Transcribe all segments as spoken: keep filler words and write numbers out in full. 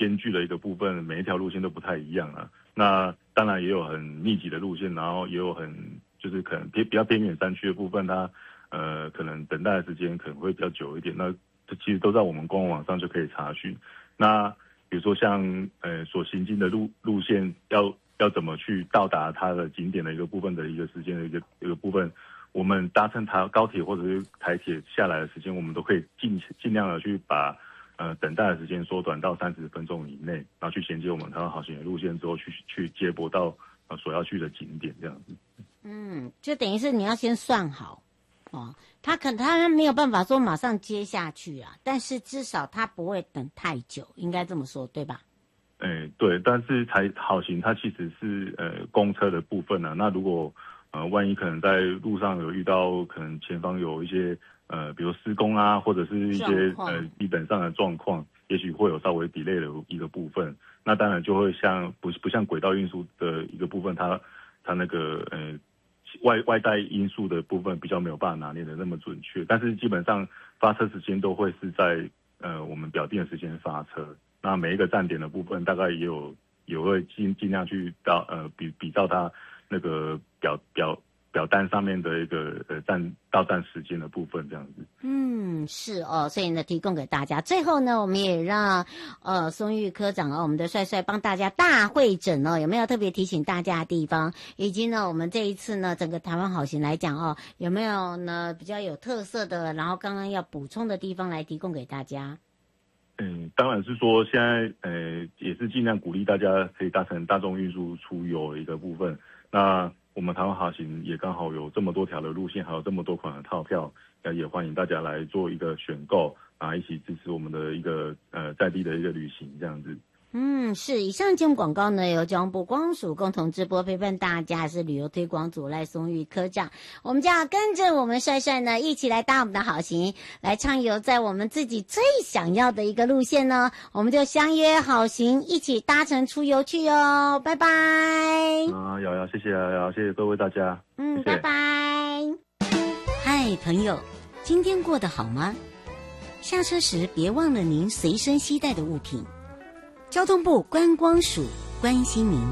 艰巨的一个部分，每一条路线都不太一样啊。那当然也有很密集的路线，然后也有很就是可能偏比较偏远山区的部分，它呃可能等待的时间可能会比较久一点。那这其实都在我们官网上就可以查询。那比如说像呃所行经的路路线要要怎么去到达它的景点的一个部分的一个时间的一个一个部分，我们搭乘台高铁或者是台铁下来的时间，我们都可以尽尽量的去把呃等待的时间缩短到三十分钟以内，然后去衔接我们台湾好行的路线之后，去去接驳到呃所要去的景点这样子。 嗯，就等于是你要先算好哦，他可能他没有办法说马上接下去啊，但是至少他不会等太久，应该这么说对吧？ 哎，对，但是台好行它其实是呃公车的部分啊，那如果呃，万一可能在路上有遇到可能前方有一些呃，比如施工啊，或者是一些呃基本上的状况，也许会有稍微 delay 的一个部分。那当然就会像不不像轨道运输的一个部分，它它那个呃外外带因素的部分比较没有办法拿捏的那么准确。但是基本上发车时间都会是在呃我们表定的时间发车。那每一个站点的部分大概也有也会尽尽量去到呃比比照它。那个表表表单上面的一个呃站到站时间的部分，这样子。 嗯，是哦，所以呢，提供给大家。最后呢，我们也让呃松玉科长哦，我们的帅帅帮大家大会诊哦，有没有特别提醒大家的地方？以及呢，我们这一次呢，整个台湾好行来讲哦，有没有呢比较有特色的，然后刚刚要补充的地方来提供给大家？ 嗯，当然是说现在呃也是尽量鼓励大家可以搭乘大众运输出游的一个部分。那我们台湾好行也刚好有这么多条的路线，还有这么多款的套票，也欢迎大家来做一个选购啊，一起支持我们的一个呃在地的一个旅行这样子。 嗯，是。以上节目广告呢，由交通部观光署共同直播，陪伴大家是旅游推广组赖松玉科长。我们就要跟着我们帅帅呢，一起来搭我们的好行，来畅游在我们自己最想要的一个路线呢。我们就相约好行，一起搭乘出游去哦。拜拜。 啊，瑶瑶，谢谢瑶瑶，谢谢各位大家。 嗯， 谢谢拜拜。嗨，朋友，今天过得好吗？下车时别忘了您随身携带的物品。交通部观光署关心您。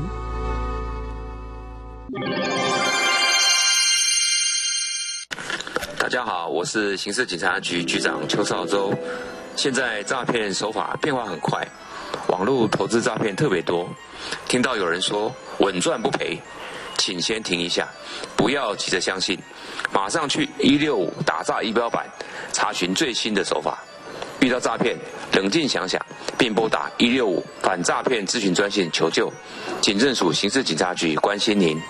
大家好，我是刑事警察局局长邱少洲。现在诈骗手法变化很快，网络投资诈骗特别多。听到有人说稳赚不赔，请先停一下，不要急着相信，马上去一六五打诈仪表板查询最新的手法。遇到诈骗，冷静想想，并拨打一六五反诈骗咨询专线求救。警政署刑事警察局关心您。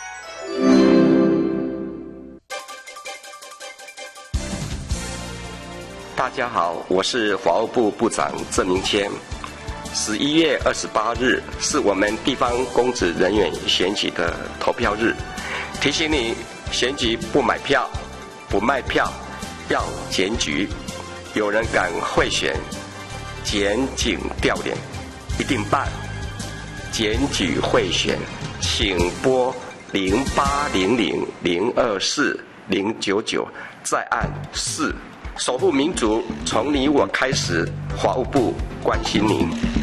大家好，我是法务部部长郑明谦。十一月二十八日是我们地方公职人员选举的投票日，提醒你选举不买票、不卖票，要检举。有人敢贿选、检警调脸，一定办。检举贿选，请拨零八零零零二四零九九，再按四。守护民主，从你我开始。法务部关心您。